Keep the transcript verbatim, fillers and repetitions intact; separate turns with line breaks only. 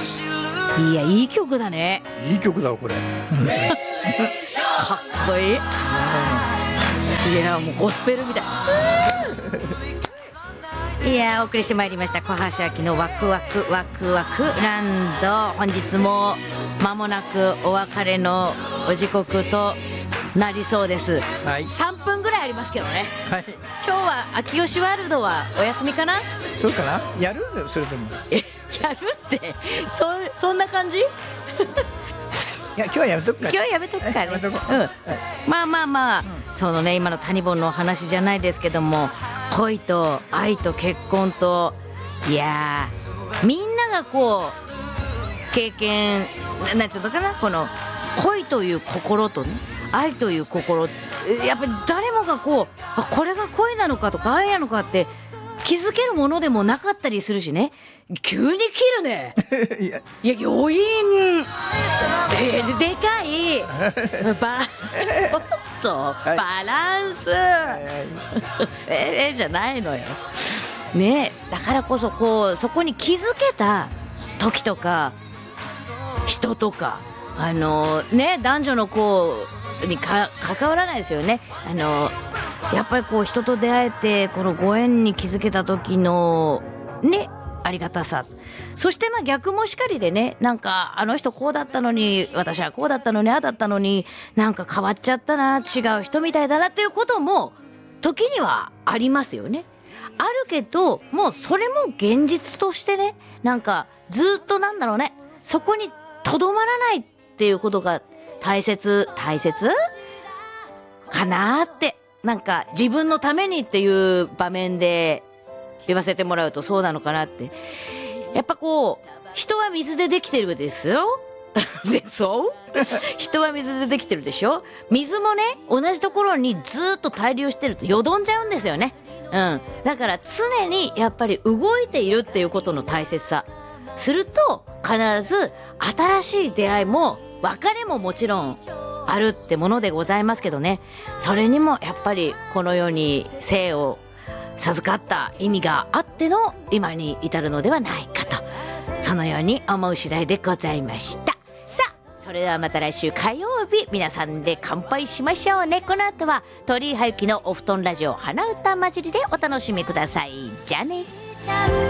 いやいい曲だね。
いい曲だこれ。
かっこいい。いやもうゴスペルみたい。いやお送りしてまいりました小橋明のワクワクワクワクランド。本日も間もなくお別れのお時刻となりそうです、はい、さんぷんぐらいありますけどね、はい、今日は秋吉ワールドはお休みかな。
そうかな。やるそれとも
えやるってそそんな感じ。い
や今日はやめとくか、
今日はやめとくかね、うん、まあまあまあ、うん、そのね今の谷本のお話じゃないですけども、恋と愛と結婚と、いやーみんながこう経験なんていうのかな、この恋という心とね愛という心、やっぱり誰もがこうあこれが恋なのかとか愛なのかって気づけるものでもなかったりするしね。急に切るね。いやいや余韻、えー、でかいバちょっとバランス、はい、えー、じゃないのよね。だからこそこうそこに気づけた時とか人とかあのね男女のこうにか関わらないですよね。あのやっぱりこう人と出会えてこのご縁に気づけた時のねありがたさ、そしてまあ逆もしかりでね、なんかあの人こうだったのに私はこうだったのにああだったのになんか変わっちゃったな、違う人みたいだなっていうことも時にはありますよね。あるけどもうそれも現実としてね、なんかずっとなんだろうね、そこにとどまらないっていうことが大切大切かなって、なんか自分のためにっていう場面で言わせてもらうとそうなのかなって。やっぱこう人は水でできてるですよでそう人は水でできてるでしょ。水もね同じところにずっと滞留してるとよどんじゃうんですよね、うん、だから常にやっぱり動いているっていうことの大切さすると必ず新しい出会いも別れももちろんあるってものでございますけどね、それにもやっぱりこの世に生を授かった意味があっての今に至るのではないかと、そのように思う次第でございました。さあそれではまた来週火曜日皆さんで乾杯しましょうね。この後は鳥居葉月のお布団ラジオ花歌混じりでお楽しみください。じゃあね。